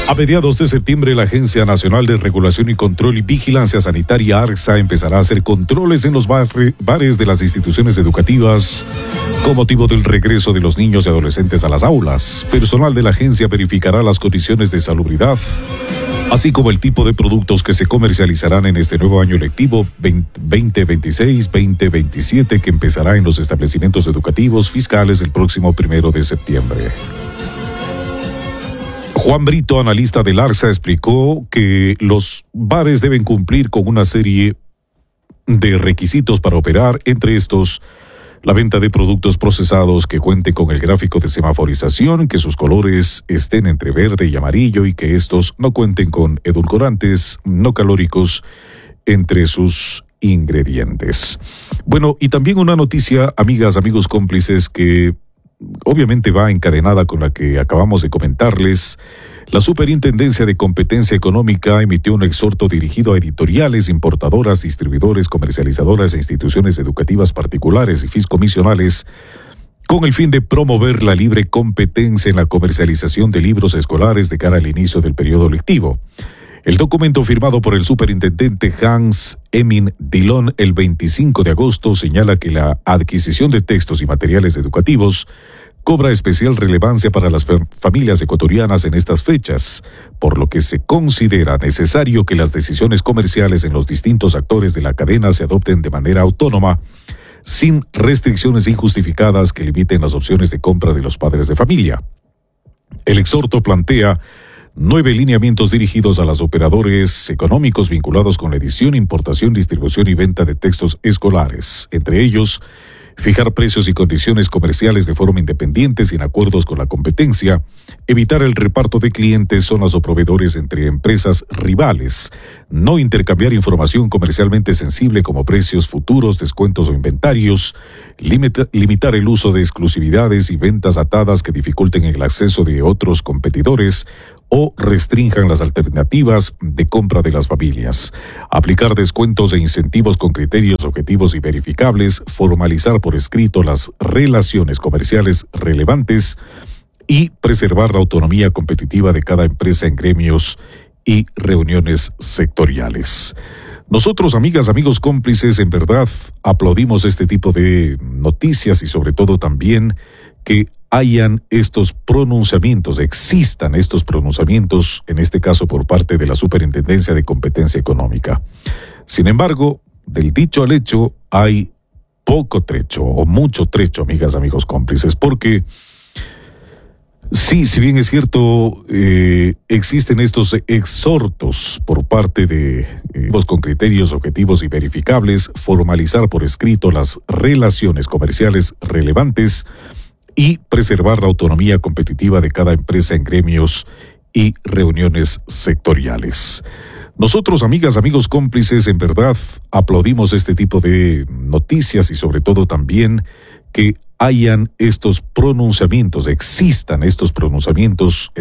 A mediados de septiembre, la Agencia Nacional de Regulación y Control y Vigilancia Sanitaria, ARSA, empezará a hacer controles en los bares de las instituciones educativas con motivo del regreso de los niños y adolescentes a las aulas. Personal de la agencia verificará las condiciones de salubridad, así como el tipo de productos que se comercializarán en este nuevo año lectivo 2026-2027, que empezará en los establecimientos educativos fiscales el próximo 1 de septiembre. Juan Brito, analista del ARSA, explicó que los bares deben cumplir con una serie de requisitos para operar, entre estos la venta de productos procesados que cuenten con el gráfico de semaforización, que sus colores estén entre verde y amarillo y que estos no cuenten con edulcorantes no calóricos entre sus ingredientes. Bueno, y también una noticia, amigas, amigos cómplices, que obviamente va encadenada con la que acabamos de comentarles. La Superintendencia de Competencia Económica emitió un exhorto dirigido a editoriales, importadoras, distribuidores, comercializadoras e instituciones educativas particulares y fiscomisionales con el fin de promover la libre competencia en la comercialización de libros escolares de cara al inicio del periodo lectivo. El documento, firmado por el superintendente Hans-Emin Dillon el 25 de agosto, señala que la adquisición de textos y materiales educativos cobra especial relevancia para las familias ecuatorianas en estas fechas, por lo que se considera necesario que las decisiones comerciales en los distintos actores de la cadena se adopten de manera autónoma, sin restricciones injustificadas que limiten las opciones de compra de los padres de familia. El exhorto plantea 9 lineamientos dirigidos a los operadores económicos vinculados con la edición, importación, distribución y venta de textos escolares. Entre ellos, fijar precios y condiciones comerciales de forma independiente sin acuerdos con la competencia, evitar el reparto de clientes, zonas o proveedores entre empresas rivales, no intercambiar información comercialmente sensible como precios futuros, descuentos o inventarios, limitar el uso de exclusividades y ventas atadas que dificulten el acceso de otros competidores o restrinjan las alternativas de compra de las familias, aplicar descuentos e incentivos con criterios objetivos y verificables, formalizar por escrito las relaciones comerciales relevantes y preservar la autonomía competitiva de cada empresa en gremios y reuniones sectoriales. Nosotros, amigas, amigos cómplices, en verdad aplaudimos este tipo de noticias y sobre todo también que hayan estos pronunciamientos, existan estos pronunciamientos, en este caso por parte de la Superintendencia de Competencia Económica. Sin embargo, del dicho al hecho hay poco trecho o mucho trecho, amigas, amigos cómplices, porque sí, si bien es cierto, existen estos exhortos por parte de con criterios objetivos y verificables, formalizar por escrito las relaciones comerciales relevantes y preservar la autonomía competitiva de cada empresa en gremios y reuniones sectoriales. Nosotros, amigas, amigos cómplices, en verdad aplaudimos este tipo de noticias y sobre todo también que hayan estos pronunciamientos, existan estos pronunciamientos.